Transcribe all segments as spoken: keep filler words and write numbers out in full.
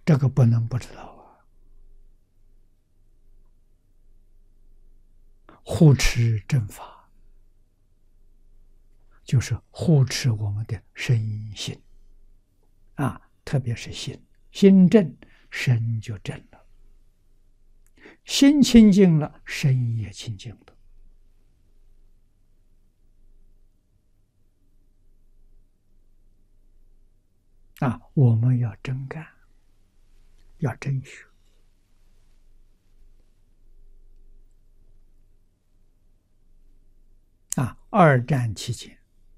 这个不能不知道啊。护持正法，就是护持我们的身心啊，特别是心，心正，身就正了；心清净了，身也清净了。啊，我们要真干，要真学。啊，二战期间，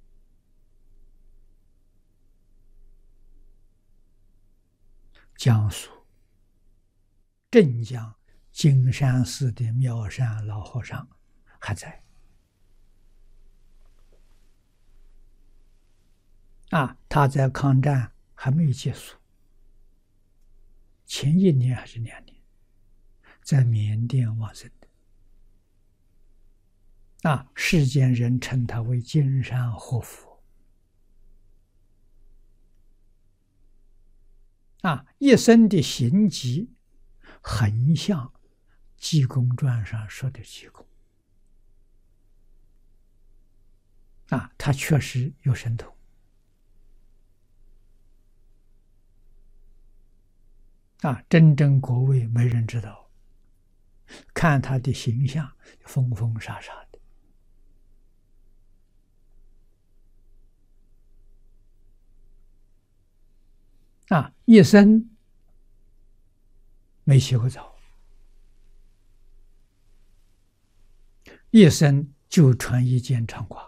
江苏镇江金山寺的妙山老和尚还在。啊，他在抗战还没结束，前一年还是两年，在缅甸往生的。啊，世间人称他为金山活佛。啊，一生的行迹很像《济公传》上说的济公。啊，他确实有神通。啊，真正果位没人知道，看他的形象，疯疯傻傻的。啊，一生没洗过澡，一生就穿一件长褂，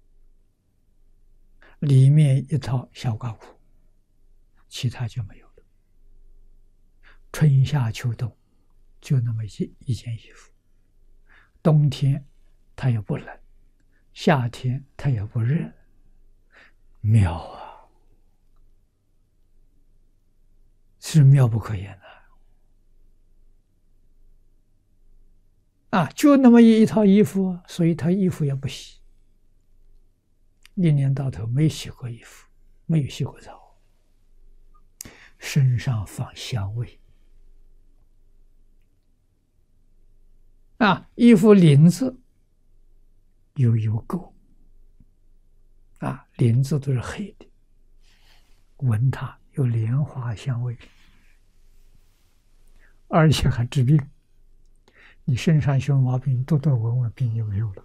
里面一套小褂裤，其他就没有了。春夏秋冬就那么一一件衣服，冬天它也不冷，夏天它也不热，妙啊！是妙不可言的。啊，就那么一套衣服，所以他衣服也不洗，一年到头没洗过衣服，没有洗过澡，身上放香味。啊，衣服领子有油垢，啊，领子都是黑的，闻它有莲花香味，而且还治病。你身上有毛病，多多闻闻，病就没有了。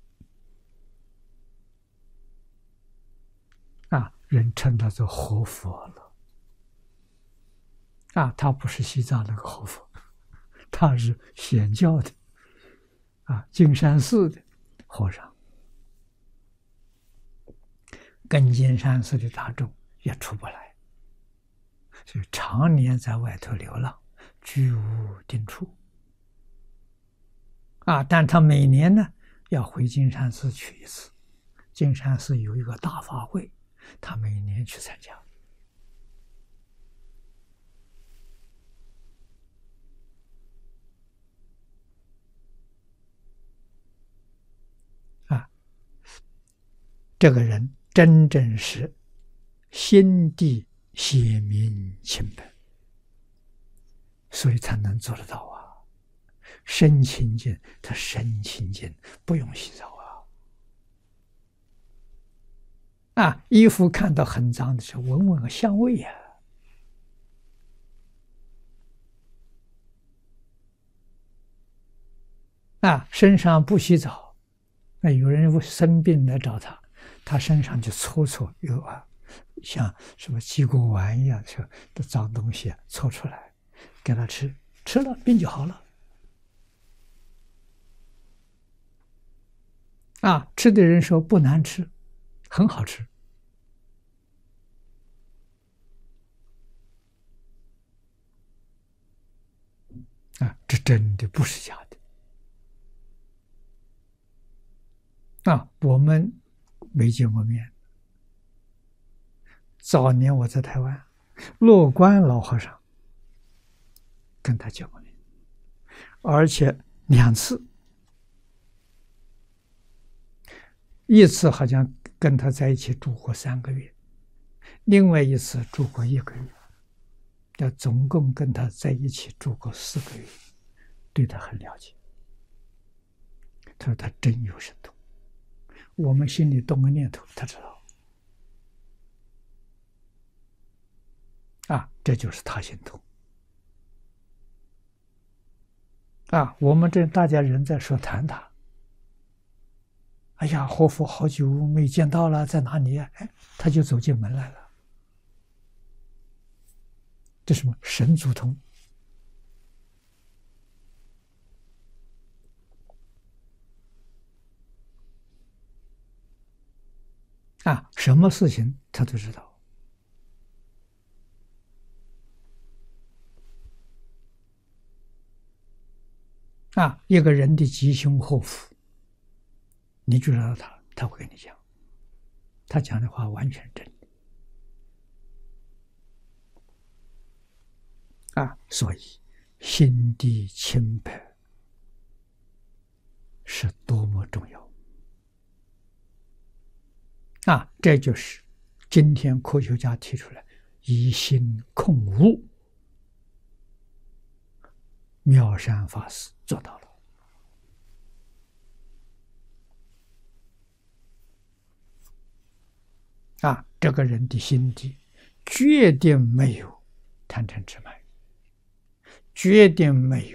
啊，人称他做活佛了。啊，他不是西藏那个活佛，他是显教的。啊，金山寺的和尚，跟金山寺的大众也出不来，所以常年在外头流浪，居无定处。啊，但他每年呢要回金山寺去一次，金山寺有一个大法会，他每年去参加。啊，这个人真正是心地显明清白，所以才能做得到啊。身清净，他身清净，不用洗澡啊。啊，衣服看到很脏的时候，闻闻个香味呀、啊。啊，身上不洗澡，那有人生病来找他，他身上就搓搓有啊，像什么鸡骨丸一样的脏东西搓出来，给他吃，吃了病就好了。啊，吃的人说不难吃，很好吃。啊，这真的不是假的。啊，我们没见过面。早年我在台湾，乐观老和尚跟他见过面，而且两次。一次好像跟他在一起住过三个月，另外一次住过一个月。 要总共跟他在一起住过四个月，对他很了解。他说他真有神通，我们心里动个念头，他知道。啊，这就是他心通。啊，我们这大家人在说谈他，哎呀，活佛好久没见到了，在哪里啊？哎，他就走进门来了。这什么神足通？啊，什么事情他都知道。啊，一个人的吉凶祸福，你知道他，他会跟你讲，他讲的话完全真的。啊，所以心地清白是多么重要。啊，这就是今天科学家提出来以心控物，妙善法师做到了。啊，这个人的心地决定没有贪嗔痴慢，决定没